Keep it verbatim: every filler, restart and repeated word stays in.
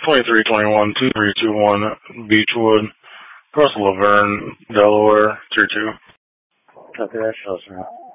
twenty-three twenty-one two three two one Beechwood, Russell Laverne, Delaware, tier two. Copy that, Shelter.